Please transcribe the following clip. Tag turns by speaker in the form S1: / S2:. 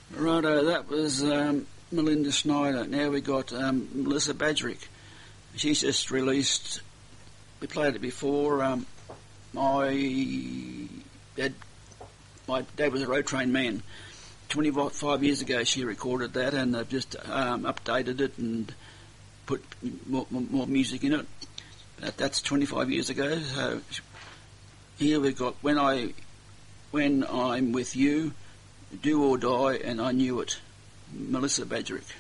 S1: Righto, that was Melinda Snyder. Now we got Melissa Badrick. She's just released, we played it before, my dad was a road train man. 25 years ago she recorded that, and they've just updated it and put more music in it. That's 25 years ago. So here we've got When I'm With You, Do or Die, and I Knew It. Melissa Badrick.